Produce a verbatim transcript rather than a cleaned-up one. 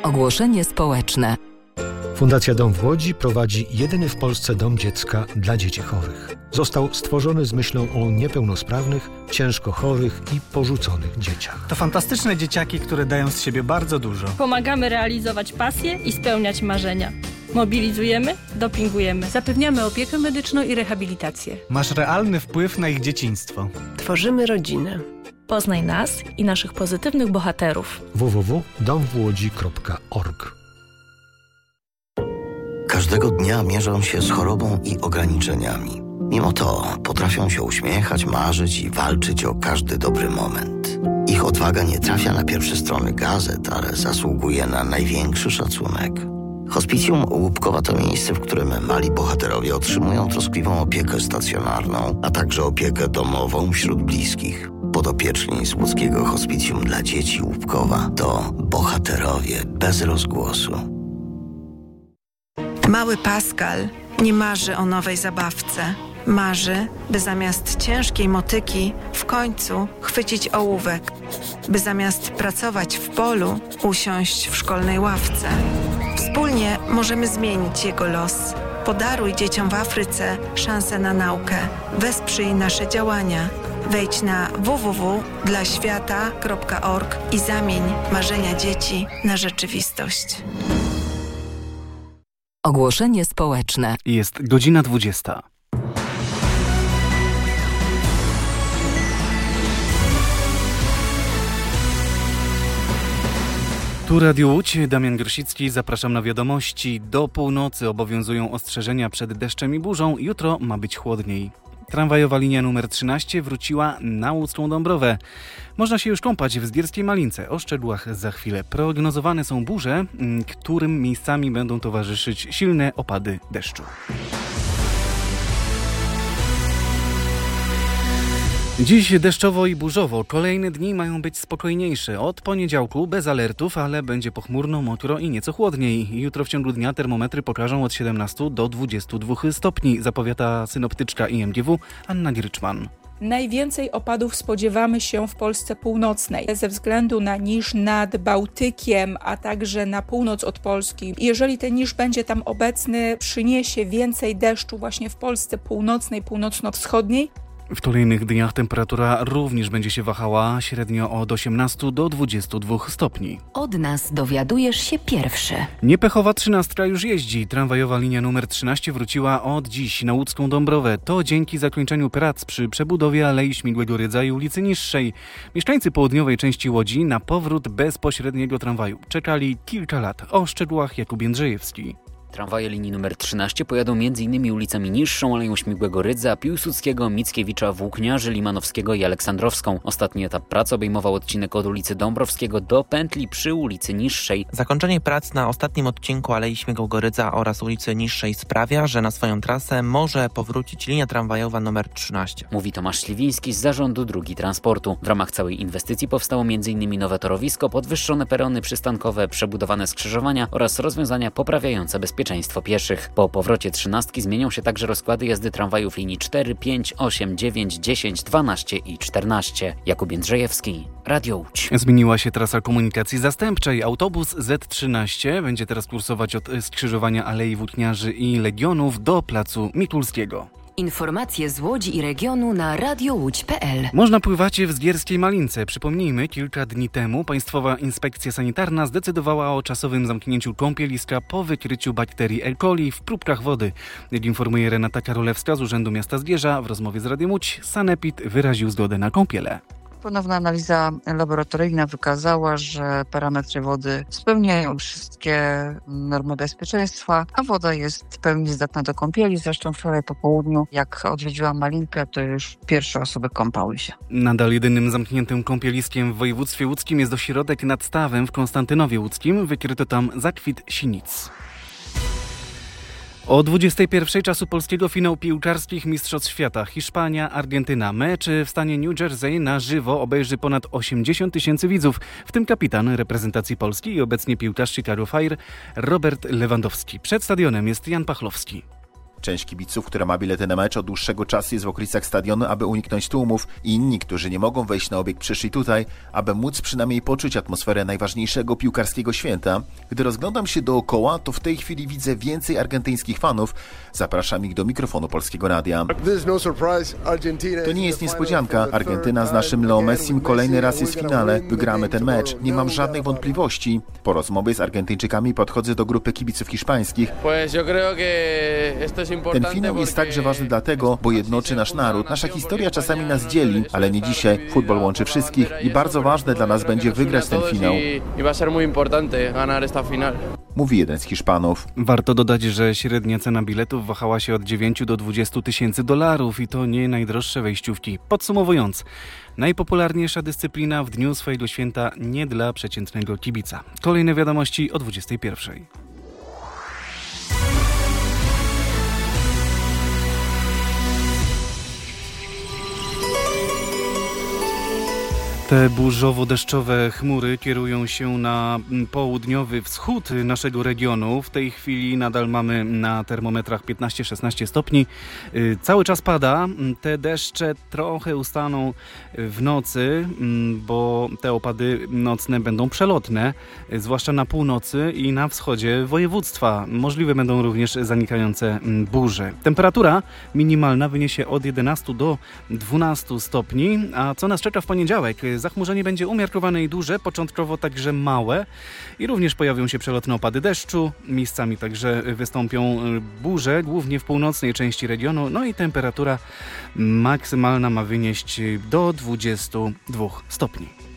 Ogłoszenie społeczne. Fundacja Dom w Łodzi prowadzi jedyny w Polsce dom dziecka dla dzieci chorych. Został stworzony z myślą o niepełnosprawnych, ciężko chorych i porzuconych dzieciach. To fantastyczne dzieciaki, które dają z siebie bardzo dużo. Pomagamy realizować pasje i spełniać marzenia. Mobilizujemy, dopingujemy. Zapewniamy opiekę medyczną i rehabilitację. Masz realny wpływ na ich dzieciństwo. Tworzymy rodzinę. Poznaj nas i naszych pozytywnych bohaterów. w w w kropka dom w łodzi kropka org. Każdego dnia mierzą się z chorobą i ograniczeniami. Mimo to potrafią się uśmiechać, marzyć i walczyć o każdy dobry moment. Ich odwaga nie trafia na pierwsze strony gazet, ale zasługuje na największy szacunek. Hospicjum Łupkowa to miejsce, w którym mali bohaterowie otrzymują troskliwą opiekę stacjonarną, a także opiekę domową wśród bliskich. Podopieczni z łódzkiego Hospicjum dla Dzieci Łupkowa to bohaterowie bez rozgłosu. Mały Pascal nie marzy o nowej zabawce. Marzy, by zamiast ciężkiej motyki w końcu chwycić ołówek, by zamiast pracować w polu usiąść w szkolnej ławce. Wspólnie możemy zmienić jego los. Podaruj dzieciom w Afryce szansę na naukę. Wesprzyj nasze działania. Wejdź na w w w kropka dla świata kropka org i zamień marzenia dzieci na rzeczywistość. Ogłoszenie społeczne. Jest godzina dwudziesta. Tu Radio Łódź, Damian Grosicki, zapraszam na wiadomości. Do północy obowiązują ostrzeżenia przed deszczem i burzą, jutro ma być chłodniej. Tramwajowa linia numer trzynaście wróciła na łódzką Dąbrowę. Można się już kąpać w Zgierskiej Malince. O szczegółach za chwilę. Prognozowane są burze, którym miejscami będą towarzyszyć silne opady deszczu. Dziś deszczowo i burzowo. Kolejne dni mają być spokojniejsze. Od poniedziałku bez alertów, ale będzie pochmurno, mokro i nieco chłodniej. Jutro w ciągu dnia termometry pokażą od siedemnastu do dwudziestu dwóch stopni, zapowiada synoptyczka I M G W Anna Gryczman. Najwięcej opadów spodziewamy się w Polsce północnej ze względu na niż nad Bałtykiem, a także na północ od Polski. Jeżeli ten niż będzie tam obecny, przyniesie więcej deszczu właśnie w Polsce północnej, północno-wschodniej. W kolejnych dniach temperatura również będzie się wahała średnio od osiemnastu do dwudziestu dwóch stopni. Od nas dowiadujesz się pierwszy. Niepechowa trzynastka już jeździ. Tramwajowa linia numer trzynaście wróciła od dziś na łódzką Dąbrowę. To dzięki zakończeniu prac przy przebudowie Alei Śmigłego Rydza i ulicy Niższej. Mieszkańcy południowej części Łodzi na powrót bezpośredniego tramwaju czekali kilka lat. O szczegółach Jakub Jędrzejewski. Tramwaje linii numer trzynaście pojadą m.in. ulicami Niższą, Aleją Śmigłego Rydza, Piłsudskiego, Mickiewicza, Włókniarzy, Limanowskiego i Aleksandrowską. Ostatni etap prac obejmował odcinek od ulicy Dąbrowskiego do pętli przy ulicy Niższej. Zakończenie prac na ostatnim odcinku Alei Śmigłego Rydza oraz ulicy Niższej sprawia, że na swoją trasę może powrócić linia tramwajowa numer trzynaście. Mówi Tomasz Śliwiński z Zarządu Dróg Transportu. W ramach całej inwestycji powstało m.in. nowe torowisko, podwyższone perony przystankowe, przebudowane skrzyżowania oraz rozwiązania poprawiające bezpieczeństwo pieszych. Po powrocie trzynastki zmienią się także rozkłady jazdy tramwajów linii cztery, pięć, osiem, dziewięć, dziesięć, dwanaście i czternaście. Jakub Jędrzejewski, Radio Łódź. Zmieniła się trasa komunikacji zastępczej. Autobus Z trzynaście będzie teraz kursować od skrzyżowania Alei Włókniarzy i Legionów do placu Mikulskiego. Informacje z Łodzi i regionu na radio łódź kropka p l. Można pływać w Zgierskiej Malince. Przypomnijmy, kilka dni temu Państwowa Inspekcja Sanitarna zdecydowała o czasowym zamknięciu kąpieliska po wykryciu bakterii E. coli w próbkach wody. Jak informuje Renata Karolewska z Urzędu Miasta Zgierza, w rozmowie z Radiem Łódź Sanepid wyraził zgodę na kąpiele. Ponowna analiza laboratoryjna wykazała, że parametry wody spełniają wszystkie normy bezpieczeństwa, a woda jest w pełni zdatna do kąpieli. Zresztą wczoraj po południu, jak odwiedziłam Malinkę, to już pierwsze osoby kąpały się. Nadal jedynym zamkniętym kąpieliskiem w województwie łódzkim jest ośrodek nad Stawem w Konstantynowie Łódzkim. Wykryto tam zakwit sinic. O dwudziestej pierwszej czasu polskiego finału piłkarskich Mistrzostw Świata Hiszpania, Argentyna. Mecz w stanie New Jersey na żywo obejrzy ponad osiemdziesiąt tysięcy widzów, w tym kapitan reprezentacji Polski i obecnie piłkarz Chicago Fire Robert Lewandowski. Przed stadionem jest Jan Pachlowski. Część kibiców, która ma bilety na mecz od dłuższego czasu jest w okolicach stadionu, aby uniknąć tłumów. Inni, którzy nie mogą wejść na obiekt, przyszli tutaj, aby móc przynajmniej poczuć atmosferę najważniejszego piłkarskiego święta. Gdy rozglądam się dookoła, to w tej chwili widzę więcej argentyńskich fanów. Zapraszam ich do mikrofonu Polskiego Radia. To nie jest niespodzianka. Argentyna z naszym Leo Messim kolejny raz jest w finale. Wygramy ten mecz. Nie mam żadnych wątpliwości. Po rozmowie z Argentyńczykami podchodzę do grupy kibiców hiszpańskich. Ten finał jest także ważny dlatego, bo jednoczy nasz naród. Nasza historia czasami nas dzieli, ale nie dzisiaj. Futbol łączy wszystkich i bardzo ważne dla nas będzie wygrać ten finał. Mówi jeden z Hiszpanów. Warto dodać, że średnia cena biletów wahała się od dziewięciu do dwudziestu tysięcy dolarów i to nie najdroższe wejściówki. Podsumowując, najpopularniejsza dyscyplina w dniu swojego święta nie dla przeciętnego kibica. Kolejne wiadomości o dwudziestej pierwszej. Te burzowo-deszczowe chmury kierują się na południowy wschód naszego regionu. W tej chwili nadal mamy na termometrach piętnaście szesnaście stopni. Cały czas pada. Te deszcze trochę ustaną w nocy, bo te opady nocne będą przelotne, zwłaszcza na północy i na wschodzie województwa. Możliwe będą również zanikające burze. Temperatura minimalna wyniesie od jedenastu do dwunastu stopni. A co nas czeka w poniedziałek? Zachmurzenie będzie umiarkowane i duże, początkowo także małe i również pojawią się przelotne opady deszczu. Miejscami także wystąpią burze, głównie w północnej części regionu. No i temperatura maksymalna ma wynieść do dwudziestu dwóch stopni.